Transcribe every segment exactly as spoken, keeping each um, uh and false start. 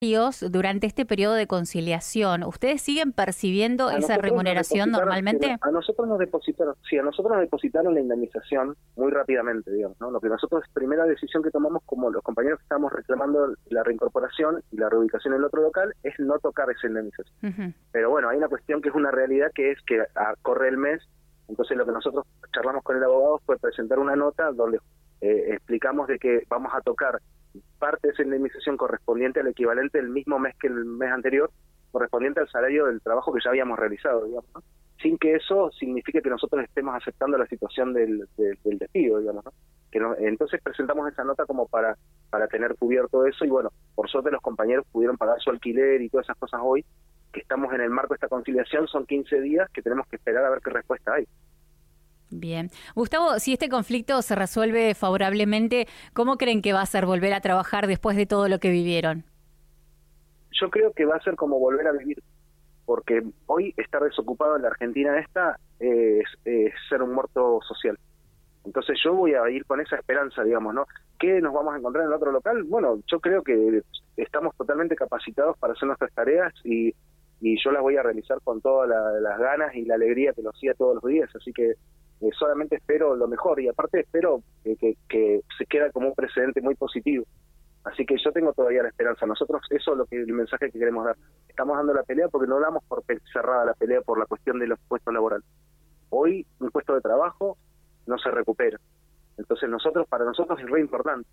durante este periodo de conciliación, ¿ustedes siguen percibiendo esa remuneración normalmente? A nosotros nos depositaron, sí, a nosotros nos depositaron la indemnización muy rápidamente, digamos, ¿no? Lo que nosotros, primera decisión que tomamos como los compañeros que estábamos reclamando la reincorporación y la reubicación en el otro local es no tocar esa indemnización. Uh-huh. Pero bueno, hay una cuestión que es una realidad, que es que a, corre el mes, entonces lo que nosotros charlamos con el abogado fue presentar una nota donde eh, explicamos de que vamos a tocar parte de esa indemnización correspondiente al equivalente del mismo mes que el mes anterior, correspondiente al salario del trabajo que ya habíamos realizado, digamos, ¿no? Sin que eso signifique que nosotros estemos aceptando la situación del, del, del despido, digamos, ¿no? Que no, entonces presentamos esa nota como para para tener cubierto eso, y bueno, por suerte los compañeros pudieron pagar su alquiler y todas esas cosas hoy, que estamos en el marco de esta conciliación, son quince días que tenemos que esperar a ver qué respuesta hay. Bien. Gustavo, si este conflicto se resuelve favorablemente, ¿cómo creen que va a ser volver a trabajar después de todo lo que vivieron? Yo creo que va a ser como volver a vivir, porque hoy estar desocupado en la Argentina esta es, es ser un muerto social. Entonces yo voy a ir con esa esperanza, digamos, ¿no? ¿Qué nos vamos a encontrar en el otro local? Bueno, yo creo que estamos totalmente capacitados para hacer nuestras tareas y, y yo las voy a realizar con todas la, las ganas y la alegría que lo hacía todos los días, así que Eh, solamente espero lo mejor, y aparte espero que, que, que se queda como un precedente muy positivo. Así que yo tengo todavía la esperanza. Nosotros, eso es lo que el mensaje que queremos dar. Estamos dando la pelea porque no damos por cerrada la pelea por la cuestión de los puestos laborales. Hoy un puesto de trabajo no se recupera. Entonces nosotros, para nosotros es re importante.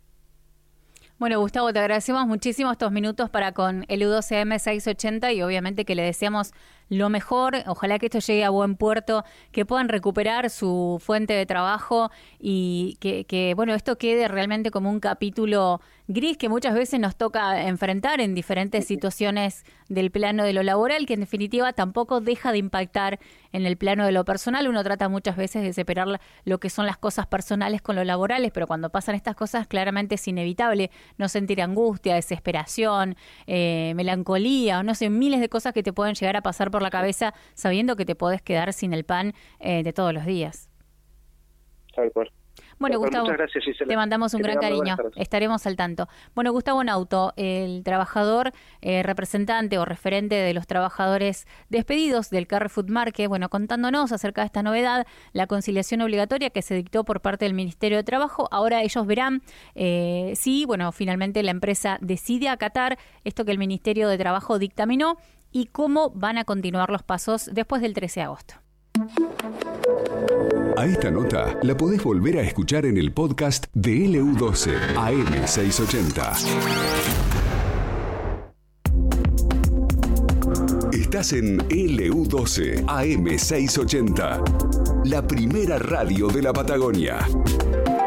Bueno, Gustavo, te agradecemos muchísimo estos minutos para con el U doce M seiscientos ochenta y obviamente que le deseamos lo mejor. Ojalá que esto llegue a buen puerto, que puedan recuperar su fuente de trabajo y que, que bueno, esto quede realmente como un capítulo gris que muchas veces nos toca enfrentar en diferentes situaciones del plano de lo laboral, que en definitiva tampoco deja de impactar en el plano de lo personal. Uno trata muchas veces de separar lo que son las cosas personales con lo laborales, pero cuando pasan estas cosas claramente es inevitable no sentir angustia, desesperación, eh, melancolía, o no sé, miles de cosas que te pueden llegar a pasar por la cabeza sabiendo que te podés quedar sin el pan eh, de todos los días. Tal cual. Bueno, pues Gustavo, gracias, Gisela. Te mandamos un que gran cariño, estaremos al tanto. Bueno, Gustavo Nauto, el trabajador, eh, representante o referente de los trabajadores despedidos del Carrefour Market, bueno, contándonos acerca de esta novedad, la conciliación obligatoria que se dictó por parte del Ministerio de Trabajo. Ahora ellos verán eh, si, bueno, finalmente la empresa decide acatar esto que el Ministerio de Trabajo dictaminó y cómo van a continuar los pasos después del trece de agosto. A esta nota la podés volver a escuchar en el podcast de L U doce A M seiscientos ochenta. Estás en L U doce A M seiscientos ochenta, la primera radio de la Patagonia.